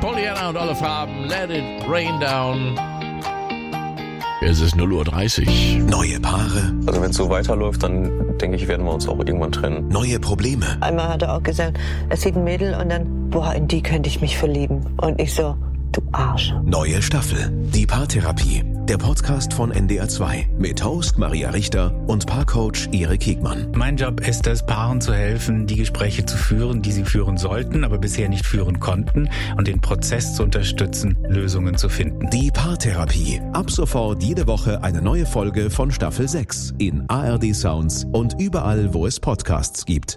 Pollyanna und alle Farben, let it rain down. Es ist 0:30 Uhr. Neue Paare. Also wenn es so weiterläuft, dann denke ich, werden wir uns auch irgendwann trennen. Neue Probleme. Einmal hat er auch gesagt, er sieht ein Mädel und dann, boah, in die könnte ich mich verlieben. Und ich so, du Arsch. Neue Staffel. Die Paartherapie. Der Podcast von NDR 2 mit Host Maria Richter und Paarcoach Erik Hegmann. Mein Job ist es, Paaren zu helfen, die Gespräche zu führen, die sie führen sollten, aber bisher nicht führen konnten, und den Prozess zu unterstützen, Lösungen zu finden. Die Paartherapie. Ab sofort jede Woche eine neue Folge von Staffel 6 in ARD Sounds und überall, wo es Podcasts gibt.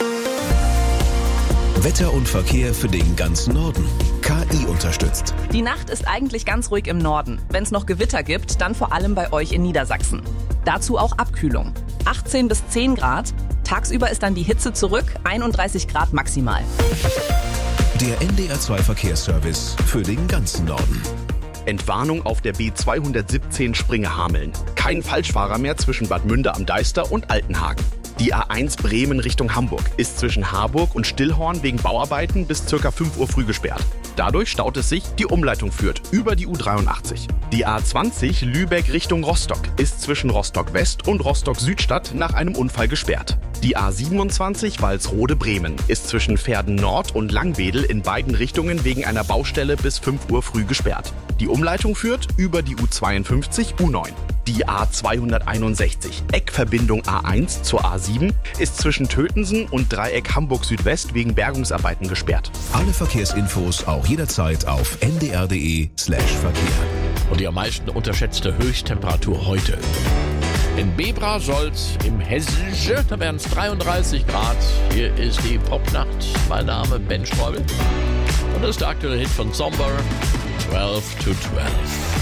Wetter und Verkehr für den ganzen Norden. KI unterstützt. Die Nacht ist eigentlich ganz ruhig im Norden. Wenn es noch Gewitter gibt, dann vor allem bei euch in Niedersachsen. Dazu auch Abkühlung. 18 bis 10 Grad. Tagsüber ist dann die Hitze zurück, 31 Grad maximal. Der NDR 2 Verkehrsservice für den ganzen Norden. Entwarnung auf der B217 Springe-Hameln. Kein Falschfahrer mehr zwischen Bad Münde am Deister und Altenhagen. Die A1 Bremen Richtung Hamburg ist zwischen Harburg und Stillhorn wegen Bauarbeiten bis ca. 5 Uhr früh gesperrt. Dadurch staut es sich, die Umleitung führt über die U83. Die A20 Lübeck Richtung Rostock ist zwischen Rostock West und Rostock Südstadt nach einem Unfall gesperrt. Die A27 Walsrode Bremen ist zwischen Verden Nord und Langwedel in beiden Richtungen wegen einer Baustelle bis 5 Uhr früh gesperrt. Die Umleitung führt über die U52 U9. Die A261 Eckverbindung A1 zur A7 ist zwischen Tötensen und Dreieck Hamburg Südwest wegen Bergungsarbeiten gesperrt. Alle Verkehrsinfos auch jederzeit auf ndr.de/Verkehr. Und die am meisten unterschätzte Höchsttemperatur heute. In Bebrasolz im Hessische, da werden es 33 Grad. Hier ist die Popnacht. Mein Name Ben Streubel. Und das ist der aktuelle Hit von Zomber, 12 to 12.